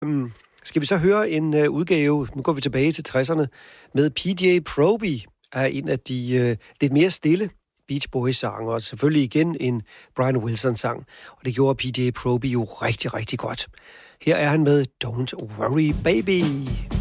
Skal vi så høre en udgave, nu går vi tilbage til 60'erne, med PJ Proby af en af de lidt mere stille Beach Boys-sange, og selvfølgelig igen en Brian Wilson-sang, og det gjorde PJ Proby jo rigtig, rigtig godt. Her er han med Don't Worry Baby.